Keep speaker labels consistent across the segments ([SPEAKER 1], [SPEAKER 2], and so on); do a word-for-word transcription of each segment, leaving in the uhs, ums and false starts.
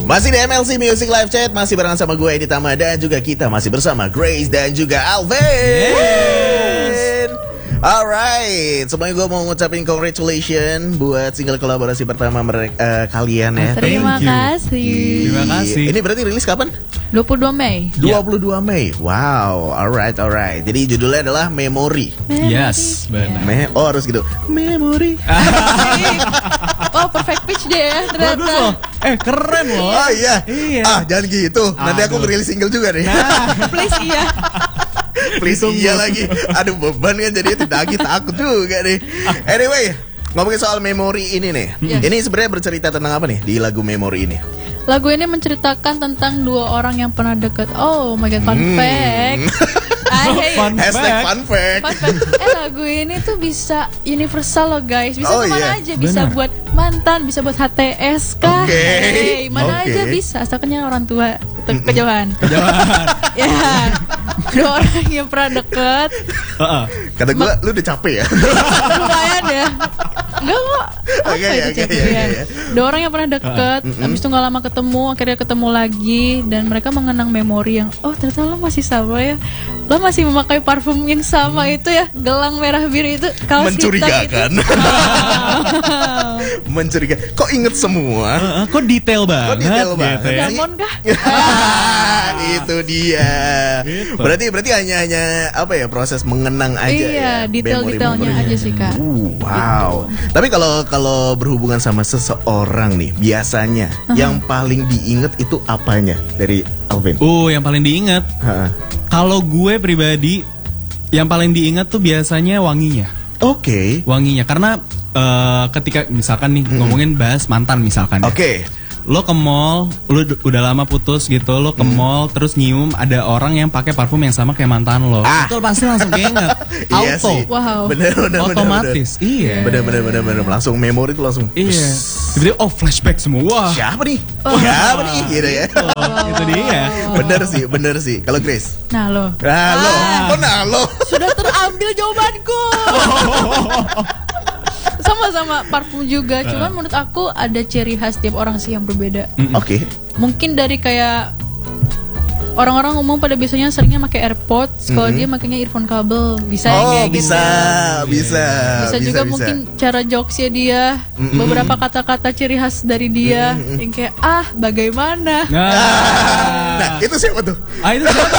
[SPEAKER 1] Masih di M L C Music Live Chat, masih bareng sama gue Edi Tama dan juga kita masih bersama Grace dan juga Alvin. Yes. Alright, sebelumnya gue mau ngucapin congratulations buat single kolaborasi pertama mereka uh, kalian ya.
[SPEAKER 2] Terima kasih.
[SPEAKER 1] Terima kasih. Ini berarti rilis kapan?
[SPEAKER 2] dua puluh dua Mei.
[SPEAKER 1] dua puluh dua Mei. Wow, alright, alright. Jadi judulnya adalah Memory.
[SPEAKER 3] Yes, benar.
[SPEAKER 1] Me oh harus gitu. Memory.
[SPEAKER 2] Oh, perfect pitch deh ya.
[SPEAKER 3] Bagus loh. Eh, keren loh.
[SPEAKER 1] Oh iya.
[SPEAKER 3] Iya.
[SPEAKER 1] Ah, jangan gitu. Nanti aku ngerilis single juga nih.
[SPEAKER 3] Nah,
[SPEAKER 2] Please iya.
[SPEAKER 1] Please iya lagi. Aduh beban kan jadi tidak takut juga nih. Anyway, ngomongin soal Memory ini nih.
[SPEAKER 2] Yes.
[SPEAKER 1] Ini sebenarnya bercerita tentang apa nih di lagu Memory ini?
[SPEAKER 2] Lagu ini menceritakan tentang dua orang yang pernah deket. Oh my god, fun
[SPEAKER 1] Hmm.
[SPEAKER 2] fact. Ay,
[SPEAKER 3] Fun
[SPEAKER 1] Hashtag
[SPEAKER 3] fact.
[SPEAKER 1] fun fact.
[SPEAKER 2] fun fact. Eh lagu ini tuh bisa universal loh guys. Bisa
[SPEAKER 1] Oh,
[SPEAKER 2] kemana
[SPEAKER 1] iya.
[SPEAKER 2] aja. Bisa
[SPEAKER 3] Benar.
[SPEAKER 2] buat mantan, bisa buat H T S kah?
[SPEAKER 1] Oke.
[SPEAKER 2] Hey, mana
[SPEAKER 1] Oke.
[SPEAKER 2] aja bisa. Asalkan yang orang tua te- kejauhan.
[SPEAKER 3] Jangan.
[SPEAKER 2] Ya, dua orang yang pernah deket.
[SPEAKER 3] Heeh.
[SPEAKER 1] Kata gue, lu udah capek ya?
[SPEAKER 2] Lumayan ya. Enggak kok. Apa
[SPEAKER 1] Oke,
[SPEAKER 2] itu
[SPEAKER 1] oke,
[SPEAKER 2] capek
[SPEAKER 1] oke,
[SPEAKER 2] ya?
[SPEAKER 1] oke.
[SPEAKER 2] Dua orang yang pernah deket, habis itu gak lama ketemu, akhirnya ketemu lagi, dan mereka mengenang memori yang, oh ternyata lo masih sama ya, lo masih memakai parfum yang sama itu ya, gelang merah biru itu, kaos hitam itu.
[SPEAKER 1] Mencurigakan. Mencurigakan. Kok inget semua?
[SPEAKER 3] Heeh, kok detail banget.
[SPEAKER 1] Kok detail banget?
[SPEAKER 3] gitu ya.
[SPEAKER 2] Diamond kah?
[SPEAKER 1] Ah, itu dia.
[SPEAKER 3] Gitu.
[SPEAKER 1] Berarti berarti hanya hanya apa ya proses mengenang aja
[SPEAKER 2] Iya,
[SPEAKER 1] ya.
[SPEAKER 2] detail-detailnya
[SPEAKER 1] memori-memorinya.
[SPEAKER 2] aja sih kak.
[SPEAKER 1] Uh, wow. Tapi kalau kalau berhubungan sama seseorang nih, biasanya yang paling diinget itu apanya dari Alvin?
[SPEAKER 3] Uh, yang paling diingat.
[SPEAKER 1] Ha.
[SPEAKER 3] Kalau gue pribadi, yang paling diingat tuh biasanya wanginya.
[SPEAKER 1] Oke.
[SPEAKER 3] Wanginya karena eh, ketika misalkan nih ngomongin bahas mantan misalkan. ya.
[SPEAKER 1] Oke.
[SPEAKER 3] Lo ke mall, lo d- udah lama putus gitu, lo ke mall terus nyium ada orang yang pakai parfum yang sama kayak mantan lo.
[SPEAKER 1] Ah.
[SPEAKER 3] Itu pasti langsung keinget.
[SPEAKER 1] Iya
[SPEAKER 3] Auto.
[SPEAKER 1] sih.
[SPEAKER 2] Wow.
[SPEAKER 1] Bener bener bener,
[SPEAKER 3] Otomatis.
[SPEAKER 1] bener.
[SPEAKER 3] Iya.
[SPEAKER 1] Bener bener bener bener langsung memori itu langsung.
[SPEAKER 3] Iya. Tiba-tiba oh flashback semua. Wah.
[SPEAKER 1] Siapa nih? Siapa nih? Gitu ya.
[SPEAKER 3] Oh, itu dia.
[SPEAKER 1] Bener sih, bener sih. Kalau Grace.
[SPEAKER 2] Nah lo,
[SPEAKER 1] Nah lo, kok nah lo?
[SPEAKER 2] sudah terambil jawabanku. Sama-sama parfum juga, cuman menurut aku ada ciri khas tiap orang sih yang berbeda.
[SPEAKER 1] Oke.
[SPEAKER 2] Mungkin dari kayak orang-orang umum pada biasanya seringnya pakai AirPods, kalau dia makanya earphone kabel, bisa ya
[SPEAKER 1] Oh
[SPEAKER 2] kayak
[SPEAKER 1] bisa,
[SPEAKER 2] gitu.
[SPEAKER 1] bisa,
[SPEAKER 2] Bisa juga mungkin cara jokesnya dia, beberapa kata-kata ciri khas dari dia yang kayak ah bagaimana.
[SPEAKER 3] Nah.
[SPEAKER 1] Nah itu siapa tuh?
[SPEAKER 3] Ah, itu siapa?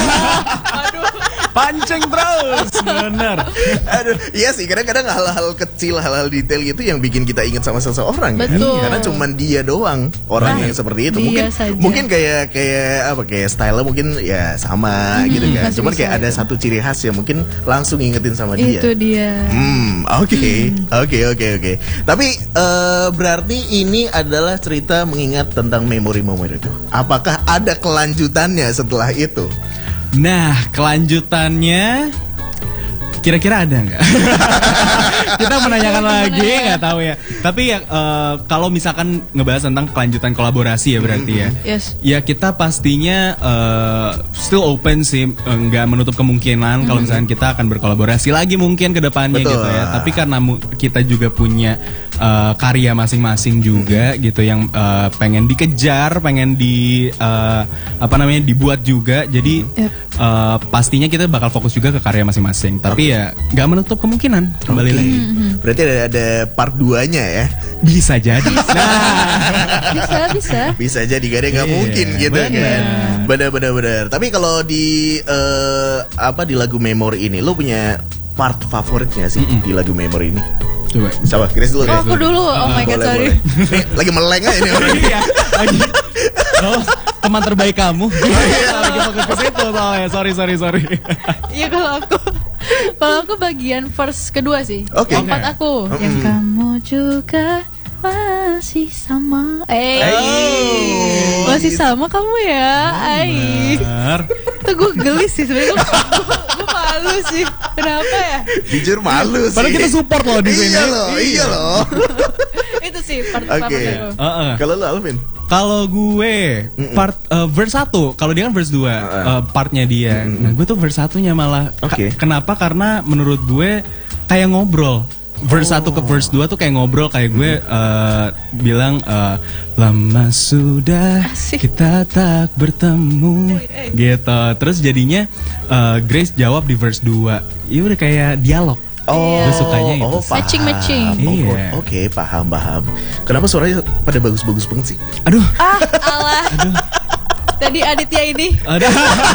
[SPEAKER 3] Pancing terus. Bener.
[SPEAKER 1] Aduh, iya sih kadang-kadang hal-hal kecil, hal-hal detail itu yang bikin kita ingat sama seseorang kan?
[SPEAKER 2] Betul.
[SPEAKER 1] Karena cuman dia doang orang
[SPEAKER 2] Nah,
[SPEAKER 1] yang seperti itu.
[SPEAKER 2] dia
[SPEAKER 1] Mungkin
[SPEAKER 2] saja.
[SPEAKER 1] mungkin kayak kayak apa kayak style mungkin ya sama gitu kan.
[SPEAKER 2] masih
[SPEAKER 1] Cuman
[SPEAKER 2] bisa
[SPEAKER 1] kayak ada
[SPEAKER 2] itu.
[SPEAKER 1] satu ciri khas yang mungkin langsung ngingetin sama dia.
[SPEAKER 2] Itu dia.
[SPEAKER 1] Hmm, oke, oke, oke, oke. Tapi eh, berarti ini adalah cerita mengingat tentang memori-memori itu. Apakah ada kelanjutannya setelah itu?
[SPEAKER 3] Nah, kelanjutannya kira-kira ada nggak? Kita menanyakan lagi, nggak tahu ya. Tapi ya eh, kalau misalkan ngebahas tentang kelanjutan kolaborasi ya berarti ya.
[SPEAKER 2] Yes.
[SPEAKER 3] Ya kita pastinya eh, still open sih, eh, nggak menutup kemungkinan kalau misalkan kita akan berkolaborasi lagi mungkin ke depannya
[SPEAKER 1] Betul.
[SPEAKER 3] gitu ya. Tapi karena mu- kita juga punya eh, karya masing-masing juga gitu yang eh, pengen dikejar, pengen di eh, apa namanya dibuat juga. Jadi
[SPEAKER 2] Yep.
[SPEAKER 3] eh, pastinya kita bakal fokus juga ke karya masing-masing. Tapi ya nggak menutup kemungkinan kembali
[SPEAKER 1] Oke.
[SPEAKER 3] lagi.
[SPEAKER 1] Berarti ada, ada part dua-nya ya.
[SPEAKER 3] Bisa jadi. Nah,
[SPEAKER 2] Bisa, bisa.
[SPEAKER 1] Bisa jadi gak ada nggak
[SPEAKER 3] Iya,
[SPEAKER 1] mungkin gitu
[SPEAKER 3] benar.
[SPEAKER 1] kan. Benar-benar benar. Tapi kalau di eh, apa di lagu Memory ini lo punya part favoritnya sih di lagu Memory ini?
[SPEAKER 3] coba.
[SPEAKER 1] Siapa? Grace dulu.
[SPEAKER 2] Oh,
[SPEAKER 1] Grace
[SPEAKER 2] aku dulu. Oh my god,
[SPEAKER 1] Boleh,
[SPEAKER 2] sorry.
[SPEAKER 1] boleh. Nih, lagi meleng aja ini orang.
[SPEAKER 3] Iya, lagi. Oh, teman terbaik kamu. Lagi fokus ke situ soalnya. Sorry, sorry, sorry.
[SPEAKER 2] Iya kalau aku kalau aku bagian verse kedua sih.
[SPEAKER 1] Oke.
[SPEAKER 2] Yang part aku yang kamu juga masih sama. Eh.
[SPEAKER 1] Oh,
[SPEAKER 2] Masih
[SPEAKER 1] gitu.
[SPEAKER 2] sama kamu ya. Ai.
[SPEAKER 3] Benar.
[SPEAKER 2] Itu gue gelis sih sebenarnya. Gue malu sih. Kenapa ya?
[SPEAKER 1] Jujur malu sih.
[SPEAKER 3] Padahal kita support loh di sini.
[SPEAKER 1] Iya loh, iya loh.
[SPEAKER 2] Itu sih part
[SPEAKER 1] Oke.
[SPEAKER 2] favorit aku.
[SPEAKER 3] Heeh.
[SPEAKER 1] Kalau lu Alvin?
[SPEAKER 3] Kalau gue part eh, verse satu, kalau dia kan verse dua, eh, partnya dia. Nah, gue tuh verse satunya malah. Ka-
[SPEAKER 1] Oke.
[SPEAKER 3] Kenapa? Karena menurut gue kayak ngobrol. verse satu ke verse dua tuh kayak ngobrol kayak gue uh, bilang uh, lama sudah
[SPEAKER 2] Asik.
[SPEAKER 3] kita tak bertemu gitu. Terus jadinya uh, Grace jawab di verse dua. Iya udah kayak dialog.
[SPEAKER 1] Oh,
[SPEAKER 3] Gue sukanya itu.
[SPEAKER 1] oh, paham.
[SPEAKER 2] Matching-matching.
[SPEAKER 1] Oh,
[SPEAKER 3] Iya.
[SPEAKER 1] Oke, okay, paham, paham. Kenapa suaranya pada bagus-bagus banget sih?
[SPEAKER 3] Aduh,
[SPEAKER 2] Ah, alah. Tadi Aditya ini.
[SPEAKER 3] aduh.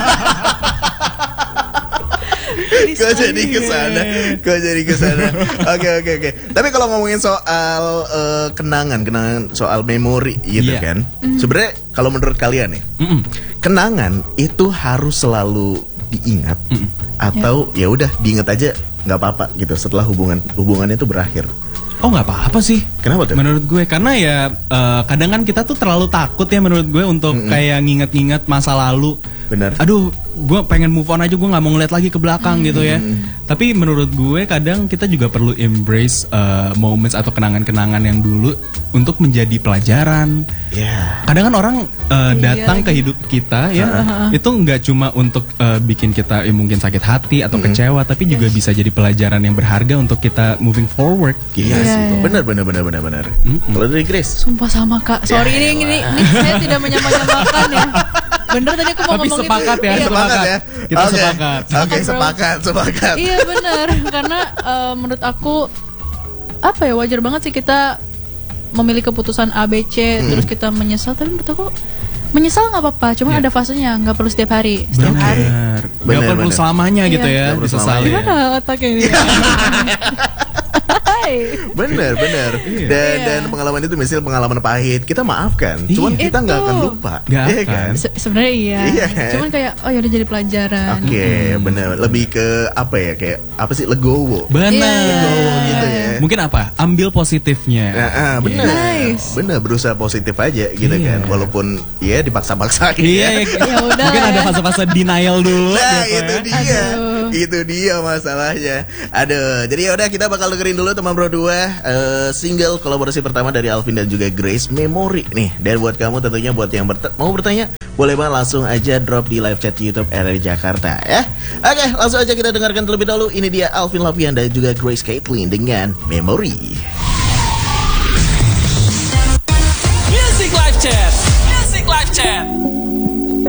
[SPEAKER 1] Kok jadi ke sana? Kok jadi ke sana? Oke, oke, oke. Tapi kalau ngomongin soal uh, kenangan, kenangan soal memori gitu
[SPEAKER 3] Iya.
[SPEAKER 1] kan. Sebenarnya kalau menurut kalian nih,
[SPEAKER 3] Mm-mm.
[SPEAKER 1] kenangan itu harus selalu diingat atau ya udah diingat aja nggak apa-apa gitu setelah hubungan hubungannya itu berakhir.
[SPEAKER 3] Oh nggak apa-apa sih.
[SPEAKER 1] Kenapa tuh?
[SPEAKER 3] Menurut gue karena ya uh, kadang kan kita tuh terlalu takut ya menurut gue untuk kayak nginget-nginget masa lalu.
[SPEAKER 1] Bener.
[SPEAKER 3] Aduh, gue pengen move on aja, gue nggak mau ngeliat lagi ke belakang gitu ya. Tapi menurut gue kadang kita juga perlu embrace uh, moments atau kenangan-kenangan yang dulu untuk menjadi pelajaran.
[SPEAKER 1] Ya.
[SPEAKER 3] Kadang kan orang uh,
[SPEAKER 2] Iya
[SPEAKER 3] datang ke
[SPEAKER 2] lagi.
[SPEAKER 3] hidup kita ya, itu nggak cuma untuk uh, bikin kita ya, mungkin sakit hati atau kecewa, tapi juga bisa jadi pelajaran yang berharga untuk kita moving forward.
[SPEAKER 1] Iya
[SPEAKER 2] Iya,
[SPEAKER 1] sih.
[SPEAKER 2] iya.
[SPEAKER 1] Benar, benar, benar, benar, benar. Kalau dari Grace,
[SPEAKER 2] Sumpah sama kak. Sorry
[SPEAKER 1] Ya,
[SPEAKER 2] ini, ini, ini saya tidak menyamakan ya. Bener tadi aku mau
[SPEAKER 3] Tapi
[SPEAKER 2] ngomong
[SPEAKER 3] sepakat
[SPEAKER 2] itu.
[SPEAKER 3] ya,
[SPEAKER 2] Iya,
[SPEAKER 1] sepakat ya.
[SPEAKER 3] Kita
[SPEAKER 1] Oke.
[SPEAKER 3] sepakat.
[SPEAKER 1] Oke, sepakat, sepakat.
[SPEAKER 2] Iya bener. Karena eh, menurut aku apa ya wajar banget sih kita memilih keputusan A B C terus kita menyesal. Tapi menurut aku menyesal nggak apa-apa. Cuma
[SPEAKER 3] Iya.
[SPEAKER 2] ada fasenya. Nggak perlu setiap hari. Setiap hari.
[SPEAKER 3] Benar. Gak
[SPEAKER 1] Benar,
[SPEAKER 3] perlu
[SPEAKER 1] benar.
[SPEAKER 3] selamanya gitu
[SPEAKER 2] Iya.
[SPEAKER 3] ya,
[SPEAKER 1] Nggak perlu
[SPEAKER 3] disesali.
[SPEAKER 1] selamanya.
[SPEAKER 2] Gimana otaknya ini? Hai.
[SPEAKER 1] Bener, bener. Dan,
[SPEAKER 2] Iya.
[SPEAKER 1] dan pengalaman itu misalnya pengalaman pahit, kita maafkan. Cuman
[SPEAKER 3] Iya.
[SPEAKER 1] kita nggak
[SPEAKER 2] Itu.
[SPEAKER 1] akan lupa.
[SPEAKER 3] Nggak
[SPEAKER 1] Iya
[SPEAKER 3] akan.
[SPEAKER 1] kan?
[SPEAKER 2] Se- Sebenarnya iya.
[SPEAKER 1] Iya.
[SPEAKER 2] Cuman kayak oh ya udah jadi pelajaran.
[SPEAKER 1] Oke, bener. Lebih ke apa ya? Kayak apa sih? Legowo.
[SPEAKER 3] Benar.
[SPEAKER 2] Iya.
[SPEAKER 1] Legowo gitu ya.
[SPEAKER 3] Mungkin apa? Ambil positifnya.
[SPEAKER 1] Nah, ah, bener.
[SPEAKER 2] Nice.
[SPEAKER 1] Bener, berusaha positif aja gitu
[SPEAKER 3] Iya.
[SPEAKER 1] kan. Walaupun ya dipaksa-paksain
[SPEAKER 3] Iya,
[SPEAKER 1] ya.
[SPEAKER 2] Ya udah
[SPEAKER 3] mungkin
[SPEAKER 2] ya.
[SPEAKER 3] ada fase-fase denial dulu.
[SPEAKER 1] Nah,
[SPEAKER 3] gitu
[SPEAKER 1] itu
[SPEAKER 3] ya.
[SPEAKER 1] dia.
[SPEAKER 2] Aduh.
[SPEAKER 1] Itu dia masalahnya. Aduh, jadi ya udah kita bakal dengerin dulu teman bro dua eh, single kolaborasi pertama dari Alvin dan juga Grace, Memory nih. Dan buat kamu tentunya buat yang bert- mau bertanya, boleh banget langsung aja drop di live chat YouTube R R I Jakarta ya. Oke, langsung aja kita dengarkan terlebih dahulu. Ini dia Alvin Lapian dan juga Grace Caitlin dengan Memory.
[SPEAKER 4] Music Live Chat. Music Live Chat.